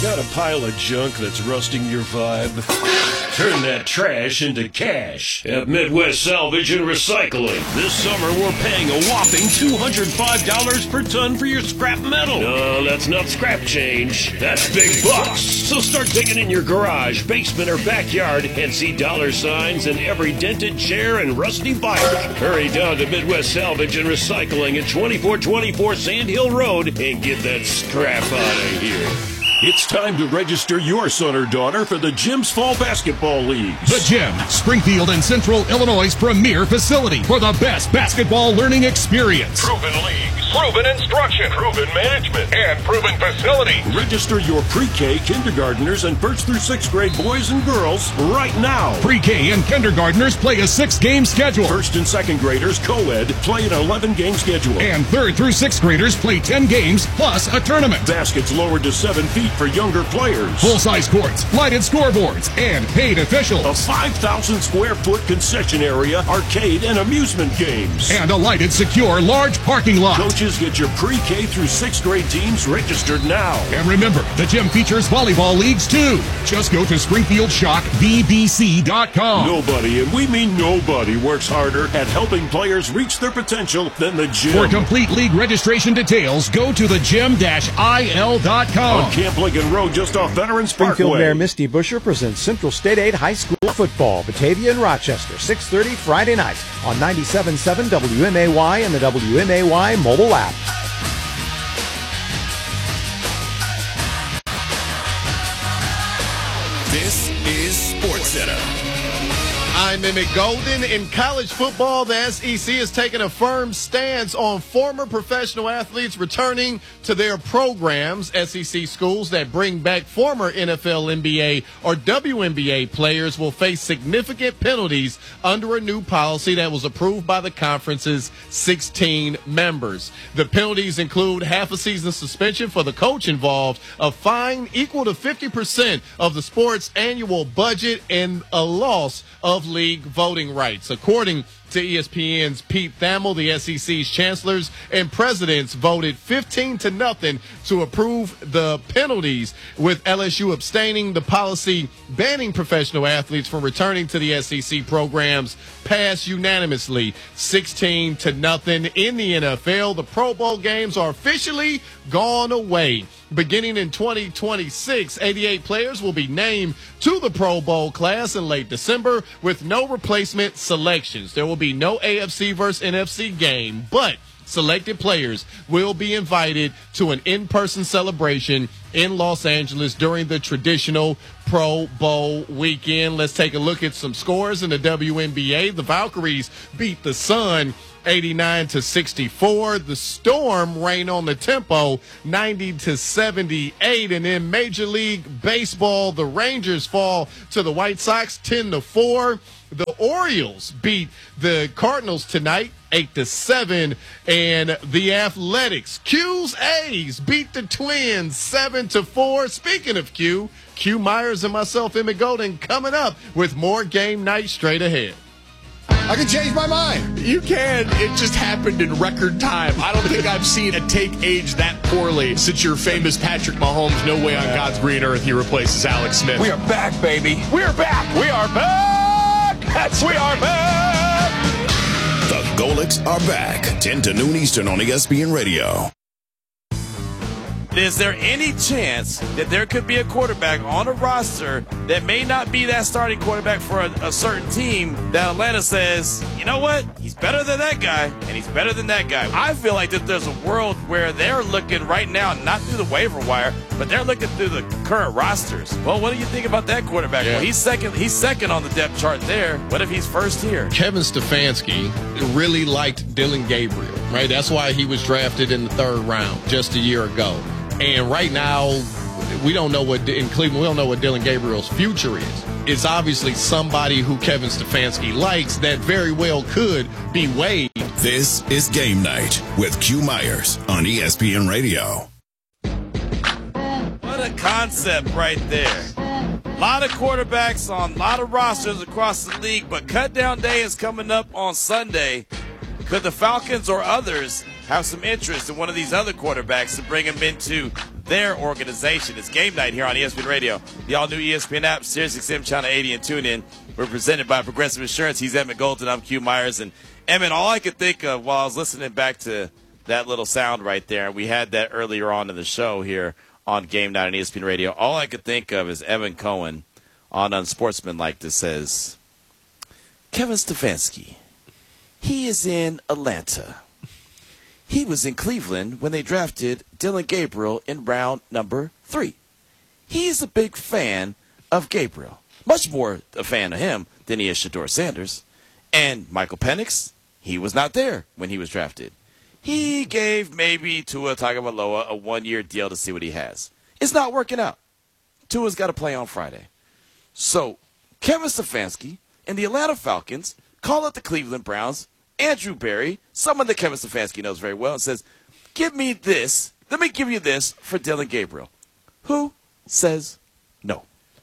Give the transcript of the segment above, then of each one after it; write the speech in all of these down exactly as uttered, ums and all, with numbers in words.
Got a pile of junk that's rusting your vibe? Turn that trash into cash at Midwest Salvage and Recycling. This summer, we're paying a whopping two hundred five dollars per ton for your scrap metal. No, that's not scrap change. That's big bucks. So start digging in your garage, basement, or backyard and see dollar signs in every dented chair and rusty bike. Hurry down to Midwest Salvage and Recycling at twenty-four twenty-four Sand Hill Road and get that scrap out of here. It's time to register your son or daughter for the Gym's Fall Basketball Leagues. The Gym, Springfield and Central Illinois' premier facility for the best basketball learning experience. Proven leagues, proven instruction, proven management, and proven facilities. Register your pre-K, kindergartners, and first through sixth grade boys and girls right now. Pre-K and kindergartners play a six-game schedule. First and second graders, co-ed, play an eleven-game schedule. And third through sixth graders play ten games plus a tournament. Baskets lowered to seven feet for younger players. Full-size courts, lighted scoreboards, and paid officials. A five thousand square foot concession area, arcade, and amusement games. And a lighted, secure, large parking lot. Coaches, get your pre-K through sixth grade teams registered now. And remember, the gym features volleyball leagues too. Just go to Springfield Shock V B C dot com. Nobody, and we mean nobody, works harder at helping players reach their potential than the gym. For complete league registration details, go to the gym dash I L dot com. On Camp Lincoln Road, just off Veterans Springfield Parkway. Mayor Misty Busher presents Central State Aid High School football, Batavia and Rochester, six thirty Friday night on ninety-seven point seven W M A Y and the W M A Y mobile app. This is SportsCenter. I'm Emmett Golden. In college football, the S E C has taken a firm stance on former professional athletes returning to their programs. S E C schools that bring back former N F L, N B A, or W N B A players will face significant penalties under a new policy that was approved by the conference's sixteen members. The penalties include half a season suspension for the coach involved, a fine equal to fifty percent of the sport's annual budget, and a loss of league voting rights. According to E S P N's Pete Thamel, the S E C's chancellors and presidents voted fifteen to nothing to approve the penalties, with L S U abstaining. The policy banning professional athletes from returning to the S E C programs passed unanimously, sixteen to nothing. In the N F L, the Pro Bowl games are officially gone away. Beginning in twenty twenty-six, eighty-eight players will be named to the Pro Bowl class in late December with no replacement selections. There will be no A F C versus N F C game, but selected players will be invited to an in-person celebration in Los Angeles during the traditional Pro Bowl weekend. Let's take a look at some scores in the W N B A. The Valkyries beat the Sun eighty-nine to sixty-four. The Storm rain on the tempo ninety to seventy-eight. And in Major League Baseball, the Rangers fall to the White Sox ten to four. The Orioles beat the Cardinals tonight eight to seven. And the Athletics, Q's A's, beat the Twins seven to four. Speaking of Q, Q Myers and myself, Emmett Golden, coming up with more game night straight ahead. I can change my mind. You can. It just happened in record time. I don't think I've seen a take age that poorly since your famous Patrick Mahomes, no way on God's green earth he replaces Alex Smith. We are back, baby. We're back. We are back. That's we are back. The Golics are back. ten to noon Eastern on E S P N Radio. Is there any chance that there could be a quarterback on a roster that may not be that starting quarterback for a, a certain team that Atlanta says, you know what, he's better than that guy, and he's better than that guy? I feel like that there's a world where they're looking right now, not through the waiver wire, but they're looking through the current rosters. Well, what do you think about that quarterback? Yeah. Well, he's second, he's second on the depth chart there. What if he's first here? Kevin Stefanski really liked Dillon Gabriel, right? That's why he was drafted in the third round just a year ago. And right now, we don't know what, in Cleveland, we don't know what Dillon Gabriel's future is. It's obviously somebody who Kevin Stefanski likes that very well could be waived. This is Game Night with Q Myers on E S P N Radio. What a concept right there. A lot of quarterbacks on a lot of rosters across the league, but cut down day is coming up on Sunday. Could the Falcons or others have some interest in one of these other quarterbacks to bring them into their organization. It's game night here on E S P N Radio. The all-new E S P N app, Sirius X M Channel eighty, and TuneIn. We're presented by Progressive Insurance. He's Emmett Golden. I'm Q Myers. And, Emmett, all I could think of while I was listening back to that little sound right there, and we had that earlier on in the show here on Game Night on E S P N Radio, all I could think of is Evan Cohen on Unsportsmanlike that says, Kevin Stefanski, he is in Atlanta. He was in Cleveland when they drafted Dylan Gabriel in round number three. He's a big fan of Gabriel. Much more a fan of him than he is Shedeur Sanders. And Michael Penix, he was not there when he was drafted. He gave maybe Tua Tagovailoa a one-year deal to see what he has. It's not working out. Tua's got to play on Friday. So Kevin Stefanski and the Atlanta Falcons call up the Cleveland Browns, Andrew Berry, someone that Kevin Stefanski knows very well, and says, give me this. Let me give you this for Dylan Gabriel. Who says no?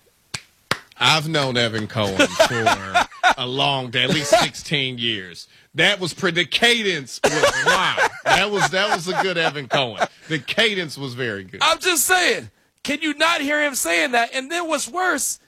I've known Evan Cohen for a long day, at least sixteen years. That was pretty, the cadence was wow. That was that was a good Evan Cohen. The cadence was very good. I'm just saying, can you not hear him saying that? And then what's worse,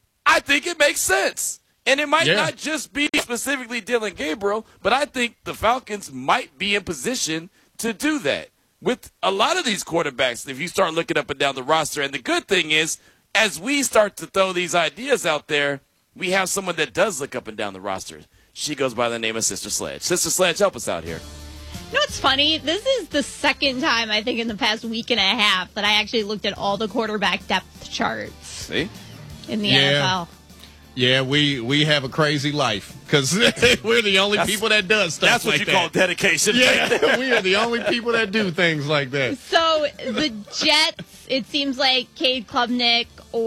I think it makes sense. And it might yeah. not just be specifically Dylan Gabriel, but I think the Falcons might be in position to do that with a lot of these quarterbacks if you start looking up and down the roster. And the good thing is, as we start to throw these ideas out there, we have someone that does look up and down the roster. She goes by the name of Sister Sledge. Sister Sledge, help us out here. You know what's funny? This is the second time, I think, in the past week and a half that I actually looked at all the quarterback depth charts. See? In the yeah. N F L. Yeah, we, we have a crazy life because we're the only that's, people that does stuff like that. That's what you that. call dedication. Yeah, we are the only people that do things like that. So the Jets, it seems like Cade Klubnik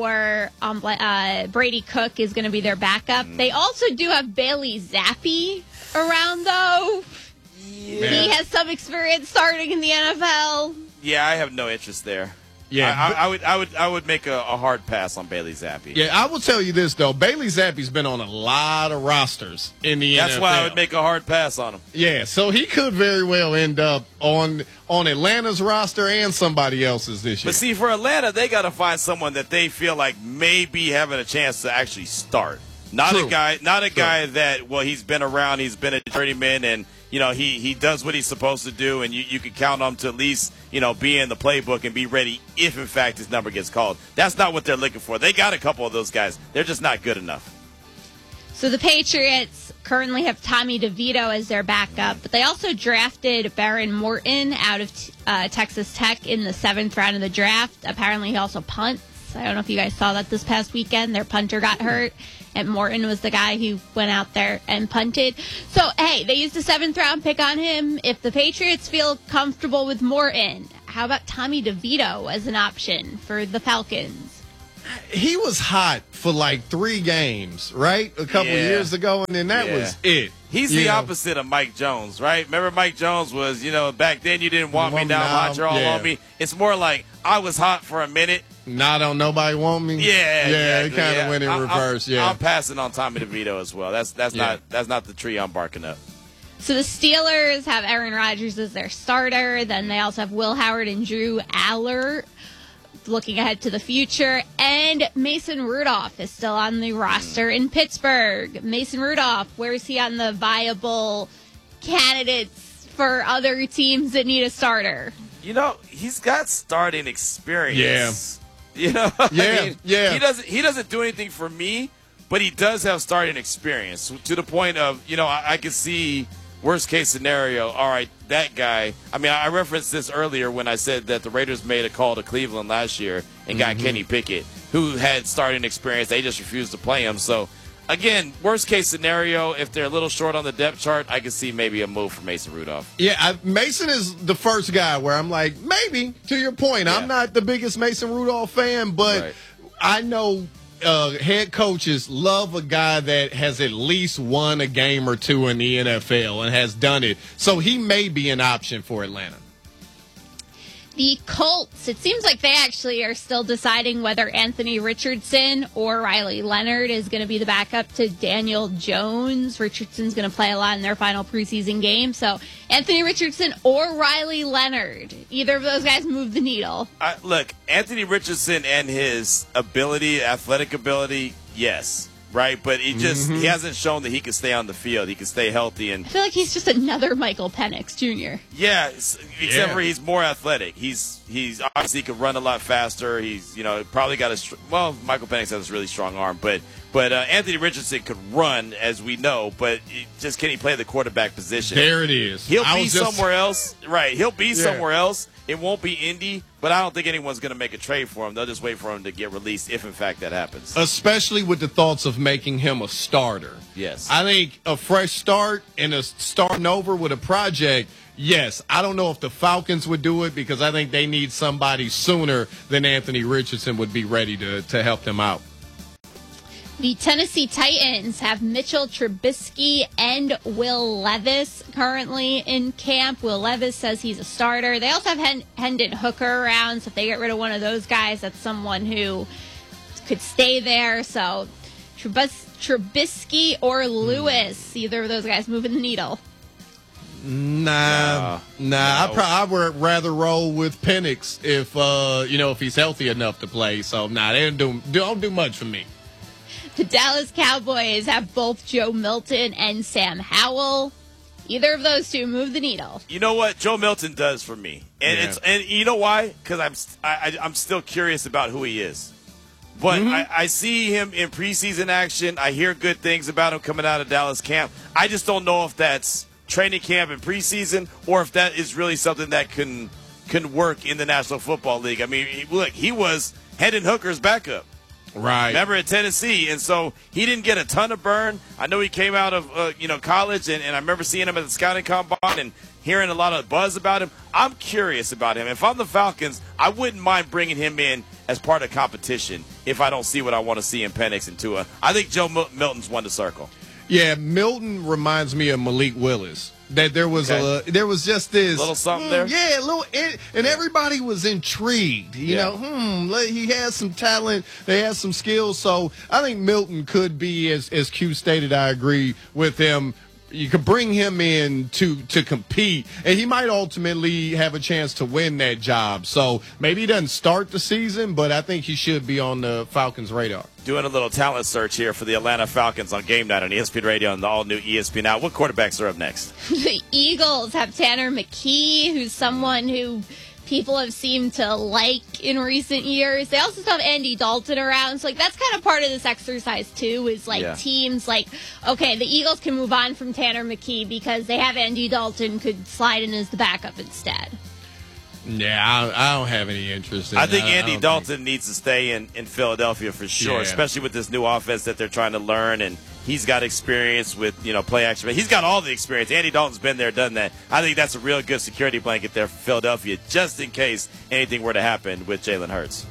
or um, uh, Brady Cook is going to be their backup. Mm. They also do have Bailey Zappi around, though. Yeah. He has some experience starting in the N F L. Yeah, I have no interest there. Yeah, I, I, I would, I would, I would make a, a hard pass on Bailey Zappi. Yeah, I will tell you this though, Bailey Zappi's been on a lot of rosters in the That's N F L. why I would make a hard pass on him. Yeah, so he could very well end up on on Atlanta's roster and somebody else's this year. But see, for Atlanta, they got to find someone that they feel like may be having a chance to actually start. Not True. a guy, not a True. guy that well, he's been around, he's been a journeyman, and you know he he does what he's supposed to do, and you you can count on him to at least you know be in the playbook and be ready if in fact his number gets called. That's not what they're looking for. They got a couple of those guys. They're just not good enough. So the Patriots currently have Tommy DeVito as their backup, but they also drafted Baron Morton out of uh, Texas Tech in the seventh round of the draft. Apparently he also punts. I don't know if you guys saw that this past weekend. Their punter got hurt, and Morton was the guy who went out there and punted. So, hey, they used a seventh-round pick on him. If the Patriots feel comfortable with Morton, how about Tommy DeVito as an option for the Falcons? He was hot for like three games, right? A couple yeah. years ago, and then that yeah. was it. He's you the know? opposite of Mike Jones, right? Remember Mike Jones was, you know, back then you didn't want me, now I'm hot, you're all yeah. on me. It's more like I was hot for a minute. Now don't nobody want me? Yeah, yeah, exactly. it kind of yeah. went in I, reverse. I'm, yeah, I'm passing on Tommy DeVito as well. That's that's yeah. not that's not the tree I'm barking up. So the Steelers have Aaron Rodgers as their starter. Then they also have Will Howard and Drew Aller looking ahead to the future. And Mason Rudolph is still on the roster in Pittsburgh. Mason Rudolph, where is he on the viable candidates for other teams that need a starter? You know, he's got starting experience. Yeah. You know, yeah, I mean, yeah. He doesn't he doesn't do anything for me, but he does have starting experience to the point of, you know, I, I can see worst case scenario. All right, that guy. I mean, I referenced this earlier when I said that the Raiders made a call to Cleveland last year and got mm-hmm. Kenny Pickett, who had starting experience. They just refused to play him. So, again, worst case scenario, if they're a little short on the depth chart, I can see maybe a move for Mason Rudolph. Yeah, I, Mason is the first guy where I'm like, maybe, to your point. Yeah. I'm not the biggest Mason Rudolph fan, but right. I know uh, head coaches love a guy that has at least won a game or two in the N F L and has done it. So he may be an option for Atlanta. The Colts, it seems like they actually are still deciding whether Anthony Richardson or Riley Leonard is going to be the backup to Daniel Jones. Richardson's going to play a lot in their final preseason game. So Anthony Richardson or Riley Leonard, either of those guys move the needle. Uh, look, Anthony Richardson and his ability, athletic ability, yes. Right, but he just mm-hmm. he hasn't shown that he can stay on the field. He can stay healthy, and I feel like he's just another Michael Penix Junior Yeah, except yeah. for he's more athletic. He's he's obviously can run a lot faster. He's you know probably got a well. Michael Penix has a really strong arm, but but uh, Anthony Richardson could run, as we know. But just can he play the quarterback position? There it is. He'll I be just... somewhere else. Right, he'll be yeah. somewhere else. It won't be Indy, but I don't think anyone's going to make a trade for him. They'll just wait for him to get released if, in fact, that happens. Especially with the thoughts of making him a starter. Yes. I think a fresh start and a starting over with a project, yes. I don't know if the Falcons would do it because I think they need somebody sooner than Anthony Richardson would be ready to, to help them out. The Tennessee Titans have Mitchell Trubisky and Will Levis currently in camp. Will Levis says he's a starter. They also have Hen- Hendon Hooker around, so if they get rid of one of those guys, that's someone who could stay there. So Trubis- Trubisky or Lewis, either of those guys moving the needle. Nah, nah. no. I, pro- I would rather roll with Penix if uh, you know if he's healthy enough to play. So nah, they don't do don't do much for me. The Dallas Cowboys have both Joe Milton and Sam Howell. Either of those two move the needle. You know what Joe Milton does for me, and yeah. it's and you know why? Because I'm I, I'm still curious about who he is. But mm-hmm. I, I see him in preseason action. I hear good things about him coming out of Dallas camp. I just don't know if that's training camp and preseason or if that is really something that can can work in the National Football League. I mean, look, he was Hendon Hooker's backup. Right. Remember at Tennessee, and so he didn't get a ton of burn. I know he came out of uh, you know college, and, and I remember seeing him at the scouting combine and hearing a lot of buzz about him. I'm curious about him. If I'm the Falcons, I wouldn't mind bringing him in as part of competition if I don't see what I want to see in Penix and Tua. I think Joe Mil- Milton's one to circle. Yeah, Milton reminds me of Malik Willis. That there was okay. a there was just this little something hmm, there. Yeah, a little, and, and everybody was intrigued. You yeah. know, hmm, he has some talent. They have some skills. So I think Milton could be, as as Q stated. I agree with him. You could bring him in to to compete, and he might ultimately have a chance to win that job. So maybe he doesn't start the season, but I think he should be on the Falcons' radar. Doing a little talent search here for the Atlanta Falcons on Game Night on E S P N Radio and the all-new E S P N Now. What quarterbacks are up next? The Eagles have Tanner McKee, who's someone who people have seemed to like in recent years. They also have Andy Dalton around. So, like, that's kind of part of this exercise, too, is, like, yeah. teams like, okay, the Eagles can move on from Tanner McKee because they have Andy Dalton could slide in as the backup instead. Yeah, I, I don't have any interest in I think I, Andy I Dalton think... needs to stay in, in Philadelphia for sure, yeah. especially with this new offense that they're trying to learn, and he's got experience with, you know, play action. He's got all the experience. Andy Dalton's been there, done that. I think that's a real good security blanket there for Philadelphia, just in case anything were to happen with Jalen Hurts.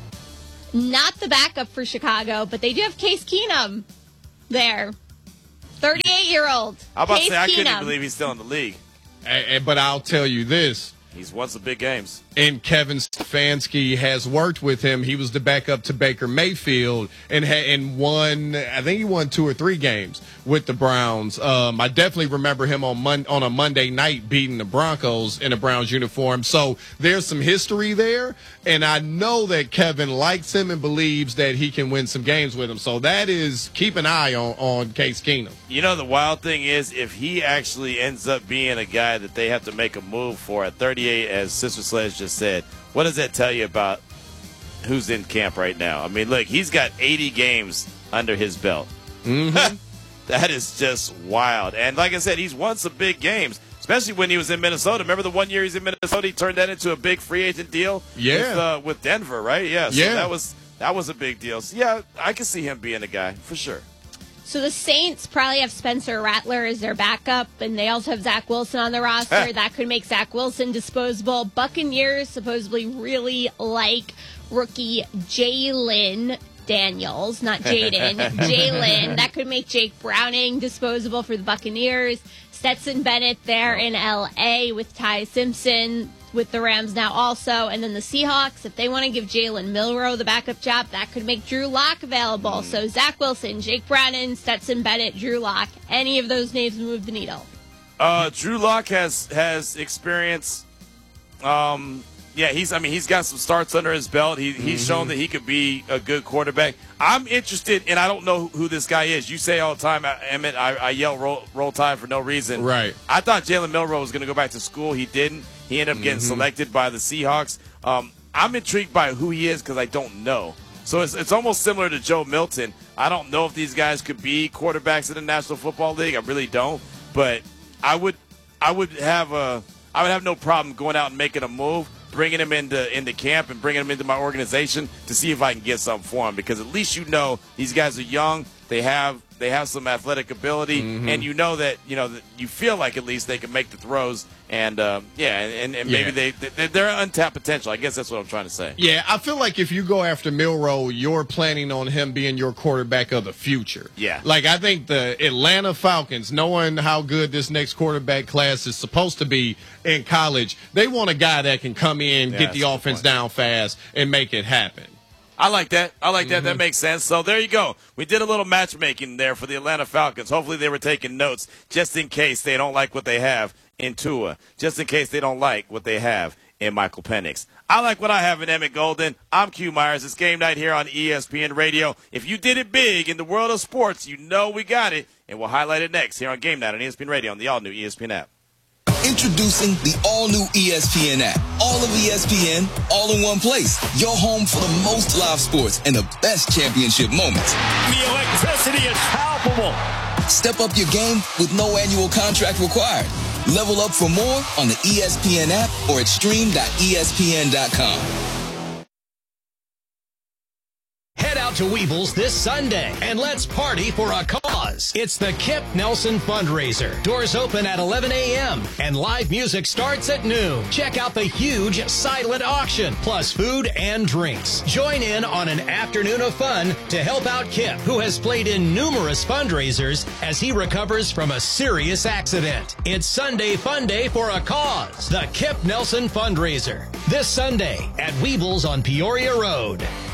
Not the backup for Chicago, but they do have Case Keenum there. thirty-eight-year-old I'm about Case to say, I Keenum. couldn't even believe he's still in the league. And, and, but I'll tell you this. He's won some big games. And Kevin Stefanski has worked with him. He was the backup to Baker Mayfield and ha- and won, I think he won two or three games with the Browns. Um, I definitely remember him on Mon- on a Monday night beating the Broncos in a Browns uniform. So there's some history there. And I know that Kevin likes him and believes that he can win some games with him. So that is, keep an eye on, on Case Keenum. You know, the wild thing is if he actually ends up being a guy that they have to make a move for at thirty-eight, as Sister Sledge just said, what does that tell you about who's in camp right now? I mean, look, he's got eighty games under his belt. Mm-hmm. That is just wild. And like I said, he's won some big games, especially when he was in Minnesota. Remember the one year he's in Minnesota, he turned that into a big free agent deal yeah. with, uh, with Denver, right? Yeah, so yeah. that was that was a big deal. So, yeah, I can see him being a guy for sure. So the Saints probably have Spencer Rattler as their backup, and they also have Zach Wilson on the roster. That could make Zach Wilson disposable. Buccaneers supposedly really like rookie Jalen Daniels, not Jaden. Jalen. That could make Jake Browning disposable for the Buccaneers. Stetson Bennett there in L A with Ty Simpson. with the Rams now also. And then the Seahawks, if they want to give Jalen Milroe the backup job, that could make Drew Lock available. Mm. So Zach Wilson, Jake Brennan, Stetson Bennett, Drew Lock, any of those names move the needle. Uh, Drew Lock has has experience. Um, yeah, he's. I mean, he's got some starts under his belt. He, he's mm-hmm. shown that he could be a good quarterback. I'm interested, and I don't know who this guy is. You say all the time, Emmett, I, I yell roll, roll Tide for no reason. Right. I thought Jalen Milroe was going to go back to school. He didn't. He ended up getting mm-hmm. selected by the Seahawks. Um, I'm intrigued by who he is because I don't know. So it's, it's almost similar to Joe Milton. I don't know if these guys could be quarterbacks in the National Football League. I really don't. But I would, I would have a, I would have no problem going out and making a move, bringing him into into camp and bringing him into my organization to see if I can get something for him. Because at least you know these guys are young. They have they have some athletic ability, mm-hmm. and you know that you know that you feel like at least they can make the throws. And um, yeah, and, and maybe yeah. they, they they're untapped potential. I guess that's what I'm trying to say. Yeah, I feel like if you go after Milroe, you're planning on him being your quarterback of the future. Yeah, like I think the Atlanta Falcons, knowing how good this next quarterback class is supposed to be in college, they want a guy that can come in, yeah, get the offense down fast, and make it happen. I like that. I like that. Mm-hmm. That makes sense. So there you go. We did a little matchmaking there for the Atlanta Falcons. Hopefully they were taking notes just in case they don't like what they have in Tua, just in case they don't like what they have in Michael Penix. I like what I have in Emmett Golden. I'm Q Myers. It's game night here on E S P N Radio. If you did it big in the world of sports, you know we got it, and we'll highlight it next here on Game Night on E S P N Radio on the all-new E S P N app. Introducing the all-new E S P N app. All of E S P N, all in one place. Your home for the most live sports and the best championship moments. The electricity is palpable. Step up your game with no annual contract required. Level up for more on the E S P N app or at stream dot E S P N dot com. Head out to Weebles this Sunday and let's party for a cause. It's the Kip Nelson Fundraiser. Doors open at eleven a.m. and live music starts at noon. Check out the huge silent auction, plus food and drinks. Join in on an afternoon of fun to help out Kip, who has played in numerous fundraisers as he recovers from a serious accident. It's Sunday Fun Day for a cause. The Kip Nelson Fundraiser. This Sunday at Weebles on Peoria Road.